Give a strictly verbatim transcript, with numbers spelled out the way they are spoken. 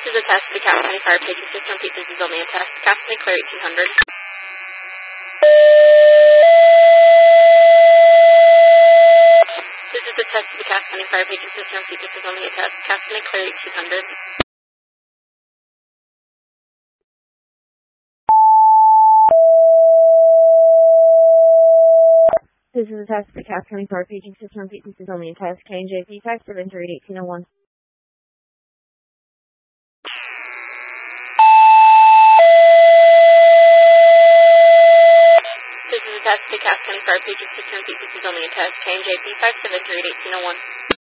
This is a test of the Cass County Fire Paging System. Pete, this is only a test. Cass County Clear eighteen hundred. This is a test of the Cass County Fire Paging System. Pete, this is only a test. Cass County Clear eighteen hundred. This is a test of the Cass County Fire Paging System. Pete, this is only a test. K and J P, text seven three eight, eighteen oh one. This is a test of the Cass County Fire Paging System. Pete, this is only a test. K and J P, five seven three eight, eighteen oh one.